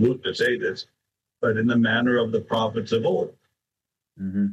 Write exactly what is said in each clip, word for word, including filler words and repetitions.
absolute to say this, but in the manner of the prophets of old. Mm-hmm.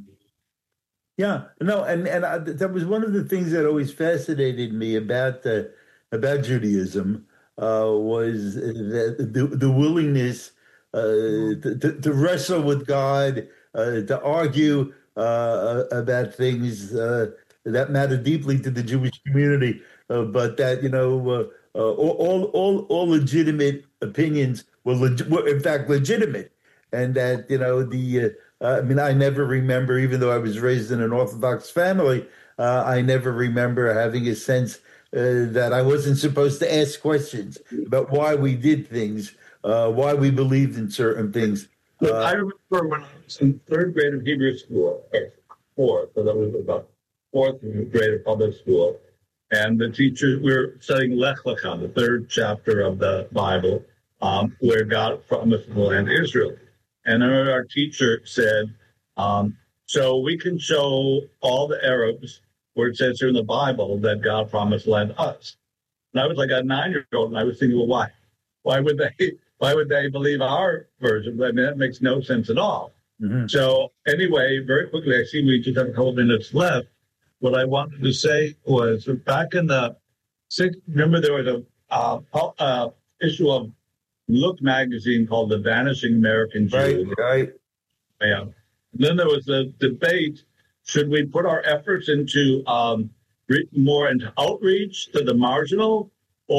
Yeah, no, and and I, that was one of the things that always fascinated me about uh, about Judaism uh, was the, the the willingness uh, to, to, to wrestle with God, uh, to argue uh, about things uh, that matter deeply to the Jewish community, uh, but that you know uh, uh, all all all legitimate opinions were, leg- were in fact legitimate, and that you know the. Uh, Uh, I mean, I never remember, even though I was raised in an Orthodox family, uh, I never remember having a sense uh, that I wasn't supposed to ask questions about why we did things, uh, why we believed in certain things. Look, Uh, I remember when I was in third grade of Hebrew school, or fourth, so that was about fourth grade of public school, and the teacher, we were studying Lech Lecha, the third chapter of the Bible, um, where God promised the land of Israel. And I remember our teacher said, um, so we can show all the Arabs where it says here in the Bible that God promised land us. And I was like a nine-year-old, and I was thinking, well, why? Why would they why would they believe our version? I mean, that makes no sense at all. Mm-hmm. So anyway, very quickly, I see we just have a couple minutes left. What I wanted to say was back in the sixth, remember there was a uh, uh, issue of Look magazine called The Vanishing American Jew. Right, right. Yeah. Then there was a debate, should we put our efforts into um, re- more into outreach to the marginal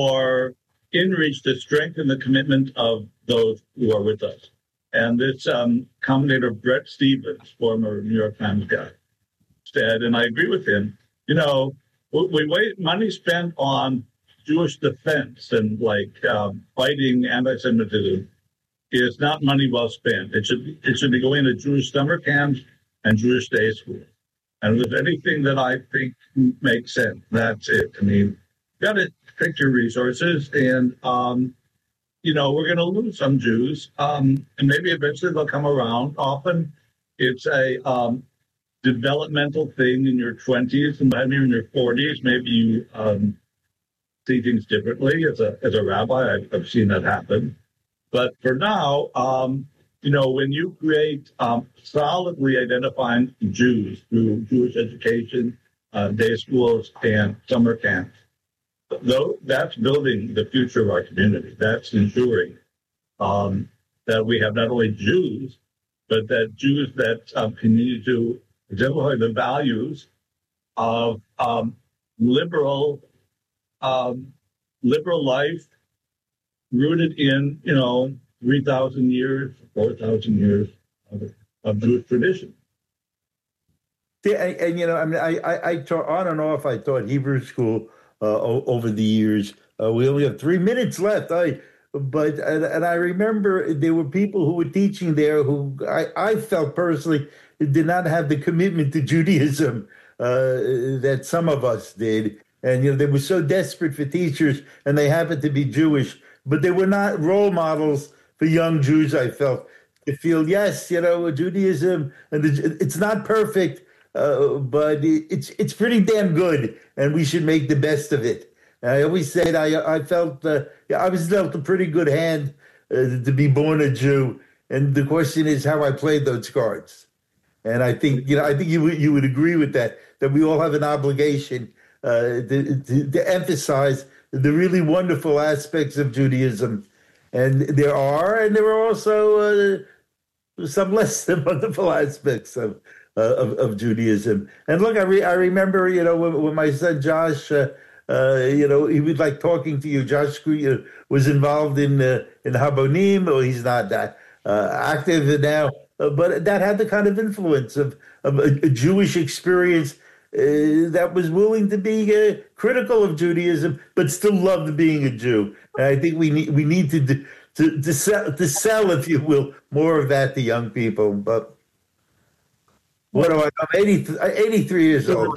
or in-reach to strengthen the commitment of those who are with us? And this um, commentator, Brett Stevens, former New York Times guy, said, and I agree with him, you know, we, we wait money spent on Jewish defense and like um, fighting anti-Semitism is not money well spent. It should it should be going to Jewish summer camps and Jewish day schools. And if there's anything that I think makes sense, that's it. I mean, you got to pick your resources, and um, you know we're going to lose some Jews, um, and maybe eventually they'll come around. Often, it's a um, developmental thing in your twenties, and maybe in your forties, maybe you. Um, see things differently. As a as a rabbi, I've, I've seen that happen. But for now, um, you know, when you create um, solidly identifying Jews through Jewish education, uh, day schools, and summer camps, though that's building the future of our community. That's ensuring um, that we have not only Jews, but that Jews that um, continue to exemplify the values of um, liberal. Um, liberal life rooted in, you know, three thousand years, four thousand years of, of Jewish tradition. Yeah, and, and, you know, I mean, I, I, I taught on and off, I taught Hebrew school uh, o- over the years. Uh, we only have three minutes left. I, but, and, and I remember there were people who were teaching there who I, I felt personally did not have the commitment to Judaism uh, that some of us did. And, you know, they were so desperate for teachers, and they happened to be Jewish, but they were not role models for young Jews, I felt, to feel, yes, you know, Judaism, and the, it's not perfect, uh, but it's it's pretty damn good, and we should make the best of it. And I always said I I felt, uh, I was dealt a pretty good hand uh, to be born a Jew, and the question is how I played those cards. And I think, you know, I think you, you would agree with that, that we all have an obligation Uh, to, to, to emphasize the really wonderful aspects of Judaism. And there are, and there are also uh, some less than wonderful aspects of, uh, of of Judaism. And look, I, re- I remember, you know, when, when my son Josh, uh, uh, you know, he was like talking to you. Josh uh, was involved in uh, in Habonim, or he's not that uh, active now, uh, but that had the kind of influence of, of a, a Jewish experience Uh, that was willing to be uh, critical of Judaism, but still loved being a Jew. And I think we need we need to to to sell, to sell, if you will, more of that to young people. But what do I? I'm eighty, eighty-three years old.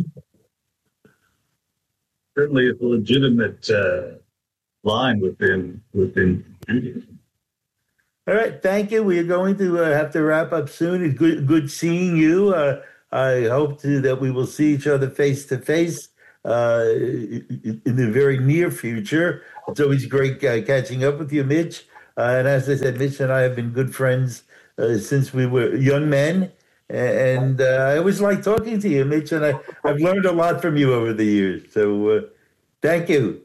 Certainly, it's a legitimate uh, line within within Judaism. All right, thank you. We are going to uh, have to wrap up soon. It's good good seeing you. Uh, I hope to, that we will see each other face to face in the very near future. It's always great uh, catching up with you, Mitch. Uh, and as I said, Mitch and I have been good friends uh, since we were young men. And uh, I always like talking to you, Mitch, and I, I've learned a lot from you over the years. So uh, thank you.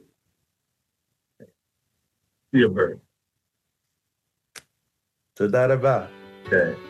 You're very תודה רבה. okay.